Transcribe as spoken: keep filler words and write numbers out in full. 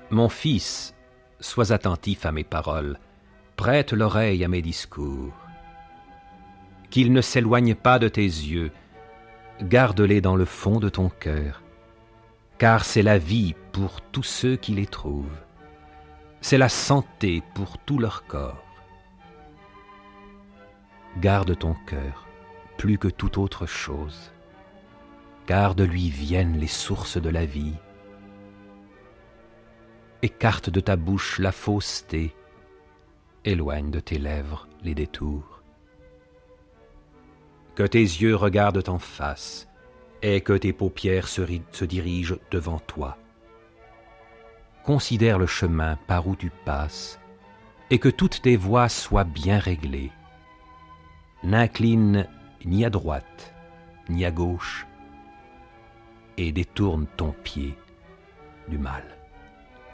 Mon fils, sois attentif à mes paroles, prête l'oreille à mes discours. Qu'ils ne s'éloignent pas de tes yeux, garde-les dans le fond de ton cœur, car c'est la vie pour tous ceux qui les trouvent, c'est la santé pour tout leur corps. Garde ton cœur plus que toute autre chose, car de lui viennent les sources de la vie. Écarte de ta bouche la fausseté, éloigne de tes lèvres les détours. Que tes yeux regardent en face, et que tes paupières se, se dirigent devant toi. Considère le chemin par où tu passes, et que toutes tes voies soient bien réglées. N'incline ni à droite, ni à gauche, et détourne ton pied du mal.